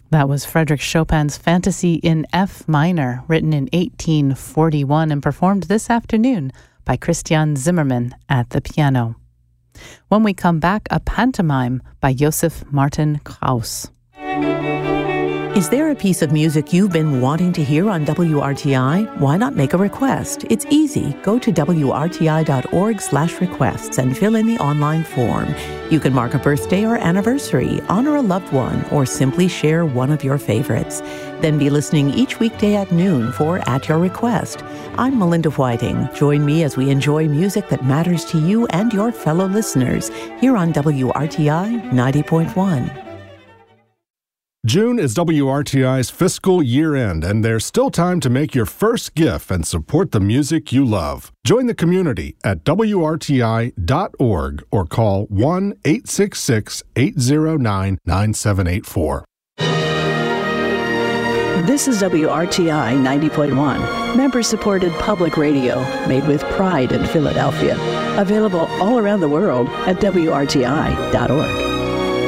That was Frédéric Chopin's Fantasy in F minor, written in 1841 and performed this afternoon by Christian Zimmermann at the piano. When we come back, a pantomime by Josef Martin Kraus. Is there a piece of music you've been wanting to hear on WRTI? Why not make a request? It's easy. Go to wrti.org/requests and fill in the online form. You can mark a birthday or anniversary, honor a loved one, or simply share one of your favorites. Then be listening each weekday at noon for At Your Request. I'm Melinda Whiting. Join me as we enjoy music that matters to you and your fellow listeners here on WRTI 90.1. June is WRTI's fiscal year-end, and there's still time to make your first gift and support the music you love. Join the community at WRTI.org or call 1-866-809-9784. This is WRTI 90.1, member-supported public radio made with pride in Philadelphia. Available all around the world at WRTI.org.